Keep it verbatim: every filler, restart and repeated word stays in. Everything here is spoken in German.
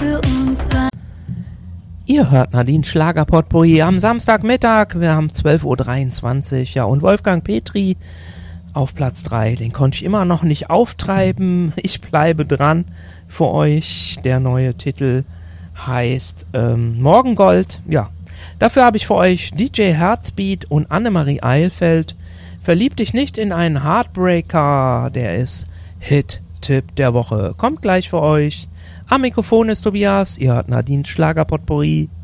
für uns beide. Ihr hört Nadine Schlager-Potpourri am Samstagmittag. Wir haben zwölf Uhr dreiundzwanzig. Ja, und Wolfgang Petri auf Platz drei. Den konnte ich immer noch nicht auftreiben. Ich bleibe dran für euch. Der neue Titel heißt ähm, Morgengold. Ja, dafür habe ich für euch D J Heartbeat und Annemarie Eilfeld. Verlieb dich nicht in einen Heartbreaker. Der ist Hit-Tipp der Woche. Kommt gleich für euch. Am Mikrofon ist Tobias. Ihr hört Nadine Schlager-Potpourri.